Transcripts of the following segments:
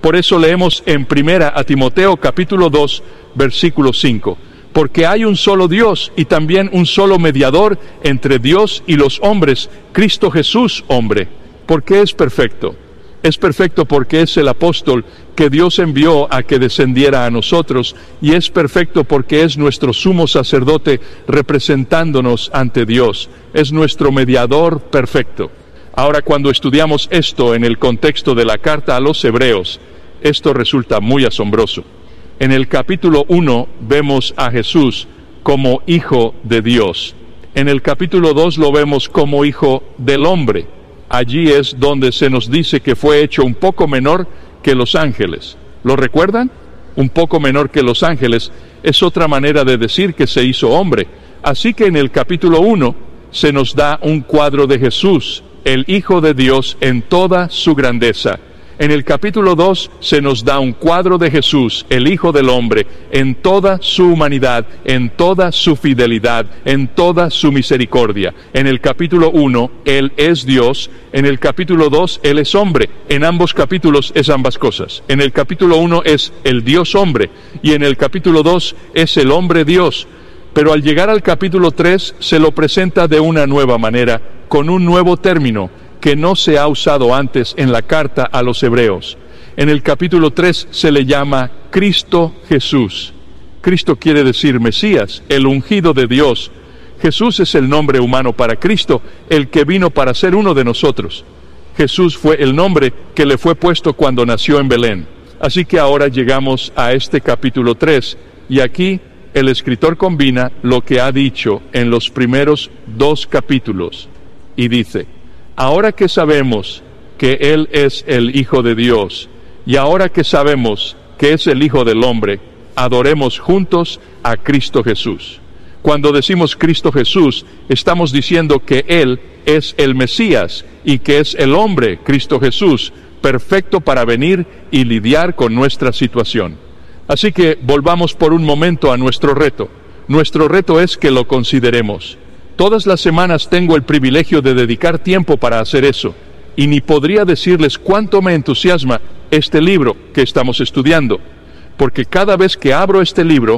Por eso leemos en 1 Timoteo capítulo 2, versículo 5. Porque hay un solo Dios y también un solo mediador entre Dios y los hombres, Cristo Jesús, hombre. ¿Por qué es perfecto? Es perfecto porque es el apóstol que Dios envió a que descendiera a nosotros, y es perfecto porque es nuestro sumo sacerdote representándonos ante Dios. Es nuestro mediador perfecto. Ahora, cuando estudiamos esto en el contexto de la carta a los Hebreos, esto resulta muy asombroso. En el capítulo 1 vemos a Jesús como Hijo de Dios. En el capítulo 2 lo vemos como Hijo del Hombre. Allí es donde se nos dice que fue hecho un poco menor que los ángeles. ¿Lo recuerdan? Un poco menor que los ángeles es otra manera de decir que se hizo hombre. Así que en el capítulo 1 se nos da un cuadro de Jesús, el Hijo de Dios en toda su grandeza. En el capítulo 2 se nos da un cuadro de Jesús, el Hijo del Hombre, en toda su humanidad, en toda su fidelidad, en toda su misericordia. En el capítulo 1, Él es Dios. En el capítulo 2, Él es hombre. En ambos capítulos es ambas cosas. En el capítulo 1 es el Dios hombre, y en el capítulo 2 es el hombre Dios. Pero al llegar al capítulo 3 se lo presenta de una nueva manera, con un nuevo término, que no se ha usado antes en la carta a los Hebreos. En el capítulo 3 se le llama Cristo Jesús. Cristo quiere decir Mesías, el ungido de Dios. Jesús es el nombre humano para Cristo, el que vino para ser uno de nosotros. Jesús fue el nombre que le fue puesto cuando nació en Belén. Así que ahora llegamos a este capítulo 3, y aquí el escritor combina lo que ha dicho en los primeros 2 capítulos, y dice: ahora que sabemos que Él es el Hijo de Dios, y ahora que sabemos que es el Hijo del Hombre, adoremos juntos a Cristo Jesús. Cuando decimos Cristo Jesús, estamos diciendo que Él es el Mesías, y que es el hombre, Cristo Jesús, perfecto para venir y lidiar con nuestra situación. Así que volvamos por un momento a nuestro reto. Nuestro reto es que lo consideremos. Todas las semanas tengo el privilegio de dedicar tiempo para hacer eso, y ni podría decirles cuánto me entusiasma este libro que estamos estudiando, porque cada vez que abro este libro,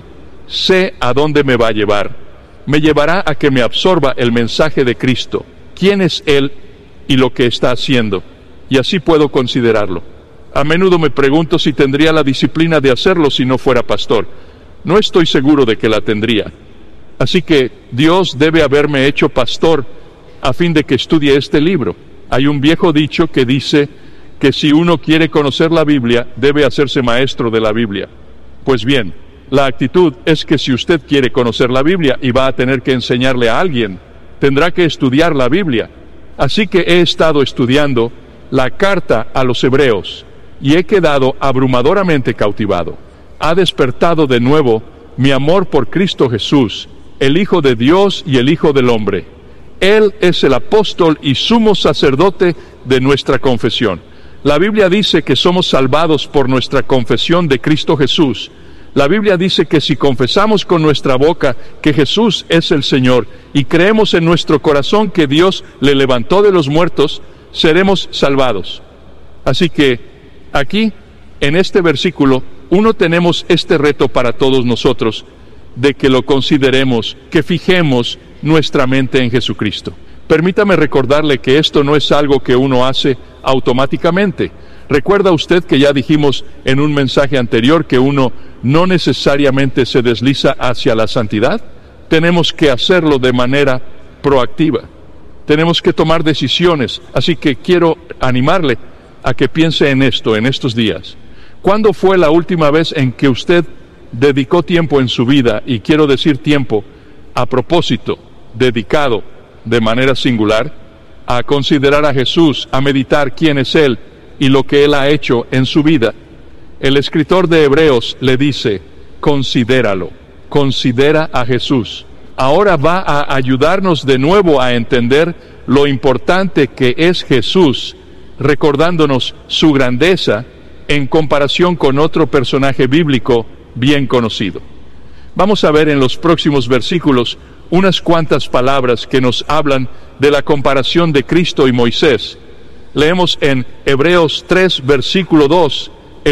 sé a dónde me va a llevar. Me llevará a que me absorba el mensaje de Cristo, quién es Él y lo que está haciendo, y así puedo considerarlo. A menudo me pregunto si tendría la disciplina de hacerlo si no fuera pastor. No estoy seguro de que la tendría. Así que Dios debe haberme hecho pastor a fin de que estudie este libro. Hay un viejo dicho que dice que si uno quiere conocer la Biblia, debe hacerse maestro de la Biblia. Pues bien, la actitud es que si usted quiere conocer la Biblia y va a tener que enseñarle a alguien, tendrá que estudiar la Biblia. Así que he estado estudiando la carta a los Hebreos y he quedado abrumadoramente cautivado. Ha despertado de nuevo mi amor por Cristo Jesús, el Hijo de Dios y el Hijo del Hombre. Él es el apóstol y sumo sacerdote de nuestra confesión. La Biblia dice que somos salvados por nuestra confesión de Cristo Jesús. La Biblia dice que si confesamos con nuestra boca que Jesús es el Señor y creemos en nuestro corazón que Dios le levantó de los muertos, seremos salvados. Así que aquí, en este versículo, tenemos este reto para todos nosotros, de que lo consideremos, que fijemos nuestra mente en Jesucristo. Permítame recordarle que esto no es algo que uno hace automáticamente. ¿Recuerda usted que ya dijimos en un mensaje anterior que uno no necesariamente se desliza hacia la santidad? Tenemos que hacerlo de manera proactiva. Tenemos que tomar decisiones. Así que quiero animarle a que piense en esto en estos días. ¿Cuándo fue la última vez en que usted dedicó tiempo en su vida, y quiero decir tiempo a propósito, dedicado de manera singular, a considerar a Jesús, a meditar quién es Él y lo que Él ha hecho en su vida? El escritor de Hebreos le dice: considéralo, considera a Jesús. Ahora va a ayudarnos de nuevo a entender lo importante que es Jesús, recordándonos su grandeza en comparación con otro personaje bíblico bien conocido. Vamos a ver en los próximos versículos unas cuantas palabras que nos hablan de la comparación de Cristo y Moisés. Leemos en Hebreos 3, versículo 2,